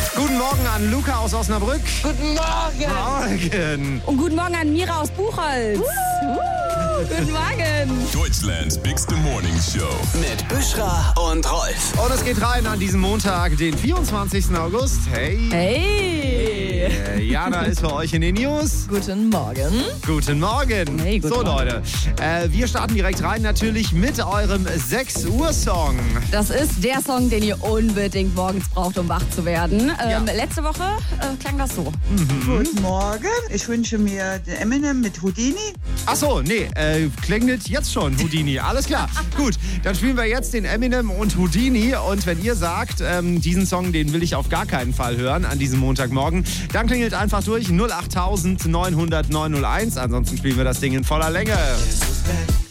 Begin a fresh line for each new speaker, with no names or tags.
Guten Morgen an Luca aus Osnabrück.
Guten Morgen.
Morgen.
Und guten Morgen an Mira aus Buchholz. Guten Morgen.
Deutschlands bigste Morning Show.
Mit Büschra und Rolf.
Und es geht rein an diesem Montag, den 24. August. Hey.
Hey.
Jana ist für euch in den News.
Guten Morgen.
Guten Morgen.
Hey, guten
so,
Morgen.
Leute, wir starten direkt rein natürlich mit eurem 6 Uhr Song.
Das ist der Song, den ihr unbedingt morgens braucht, um wach zu werden.
Ja.
Letzte Woche klang das so.
Guten Morgen. Ich wünsche mir den Eminem mit Houdini.
Ach so, nee, klingelt jetzt schon Houdini. Alles klar. Gut, dann spielen wir jetzt den Eminem und Houdini. Und wenn ihr sagt, diesen Song, den will ich auf gar keinen Fall hören an diesem Montagmorgen, dann klingelt einfach durch 08900 901. Ansonsten spielen wir das Ding in voller Länge.